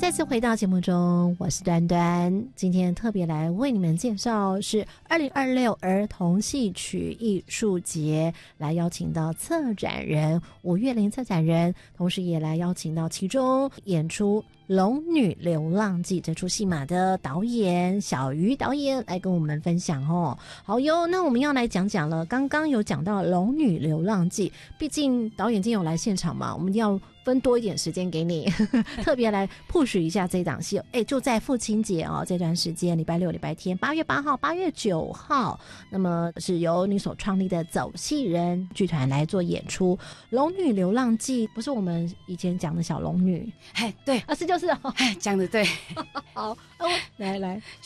再次回到节目中，我是端端。今天特别来为你们介绍是2026儿童戏曲艺术节，来邀请到策展人吴月玲策展人，同时也来邀请到其中演出《龙女流浪记》这出戏码的导演小鱼导演来跟我们分享哦。好哟，那我们要来讲讲了。刚刚有讲到《龙女流浪记》，毕竟导演今天有来现场嘛，我们要分多一点时间给你特别来 push 一下这档戏。就在父亲节哦这段时间，礼拜六礼拜天8月8号8月9号，那么是由你所创立的走戏人剧团来做演出。龙女流浪记不是我们以前讲的小龙女？ 对是就是讲的对好来